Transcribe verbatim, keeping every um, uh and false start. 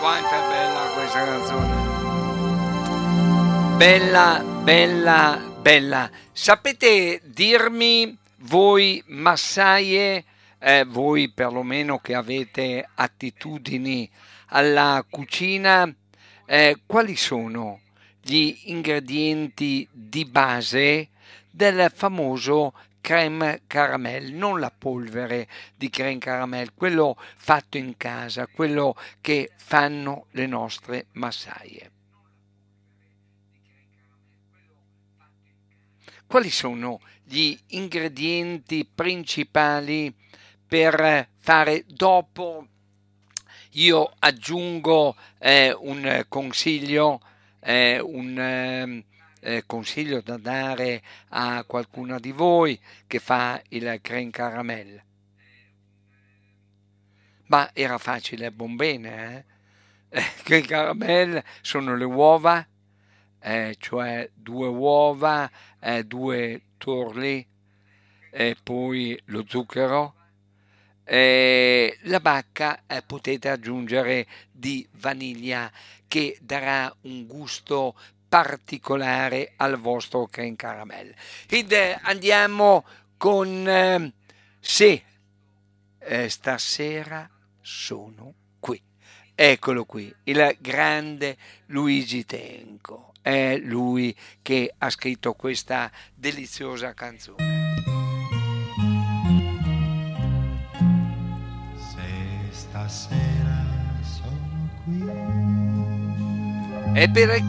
Quanto è bella questa canzone. Bella, bella, bella. Sapete dirmi voi massaie, eh, voi perlomeno che avete attitudini alla cucina, eh, quali sono gli ingredienti di base del famoso crème caramel, non la polvere di crème caramel, quello fatto in casa, quello che fanno le nostre massaie. Quali sono gli ingredienti principali per fare dopo? Io aggiungo eh, un consiglio, eh, un ehm, eh, consiglio da dare a qualcuna di voi che fa il creme caramel. Ma era facile, buon bene, eh? Eh, creme caramel sono le uova, eh, cioè due uova, eh, due torli, e poi lo zucchero. Eh, la bacca eh, potete aggiungere di vaniglia che darà un gusto particolare al vostro creme caramel. Ed eh, andiamo con eh, se eh, stasera sono qui. Eccolo qui, il grande Luigi Tenco. È lui che ha scritto questa deliziosa canzone. Se stasera sono qui E per